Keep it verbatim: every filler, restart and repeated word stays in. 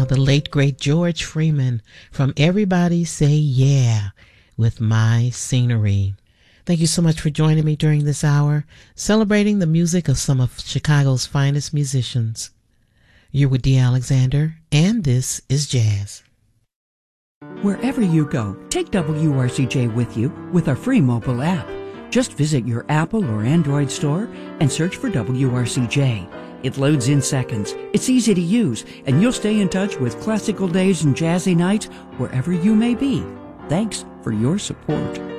the late, great George Freeman from Everybody Say Yeah with My Scenery. Thank you so much for joining me during this hour, celebrating the music of some of Chicago's finest musicians. You're with Dee Alexander, and this is Jazz. Wherever you go, take W R C J with you with our free mobile app. Just visit your Apple or Android store and search for W R C J. It loads in seconds, it's easy to use, and you'll stay in touch with classical days and jazzy nights wherever you may be. Thanks for your support.